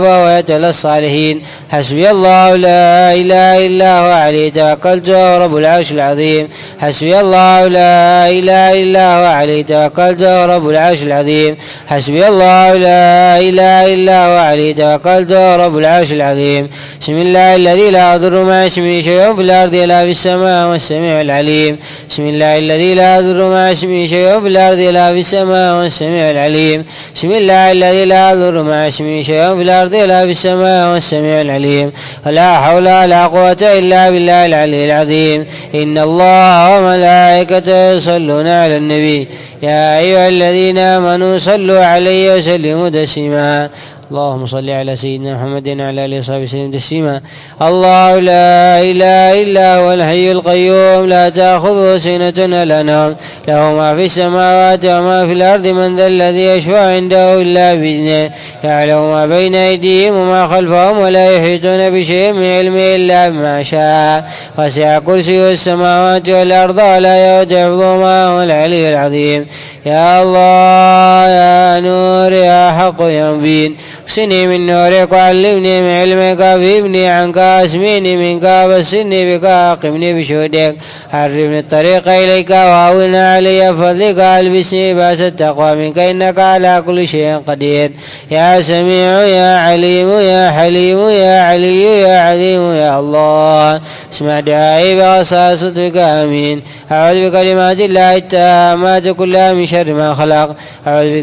ويتولى الصالحين. حسبي الله لا إله إلا هو عليه توكلت وهو رب العرش العظيم. حسبي الله لا إله إلا هو عليه توكلت وهو رب العرش العظيم. حسبي الله لا إله إلا هو عليه توكلت وهو رب العرش العظيم. بسم الله الذي لا يضر مع اسمه شيء في الأرض ولا في السماء والسميع العليم. بسم الله الذي لا يضر مع اسمه شيء في الأرض ولا في السماء والسميع العليم. بسم الله الذي لا يضر مع اسمه شيء في الأرض ولا في السماء والسميع العليم. ولا حول ولا قوة إلا بالله العلي العظيم. إن الله وملائكته يصلون على النبي يا أيها الذين آمنوا صلوا عليه وسلموا تسليما. اللهم صل على سيدنا محمد وعلى آله وصحبه وسلم تسليما. الله لا إله إلا هو الحي القيوم لا تأخذه سنة ولا نوم له ما في السماوات وما في الأرض من ذا الذي يشفع عنده إلا بإذنه يعلم ما بين أيديهم وما خلفهم ولا يحيطون بشيء من علمه إلا بما شاء وسع كرسيه السماوات والأرض ولا يؤوده حفظهما وهو العلي العظيم. يا الله يا نور يا حق يا مبين اكسني من نورك وعلمني من علمك وافهمني عنك واسمعني منك وبصرني بك واقمني بشهودك حرمني الطريق إليك وهونا علي بفضلك والبسني بأس التقوى منك إنك على كل شيء قدير. يا سميع يا عليم يا حليم يا علي يا عظيم يا الله اسمع دعائي بخصاصتك آمين. أعوذ بكلمات الله التامات كلها من شر ما خلق. أعوذ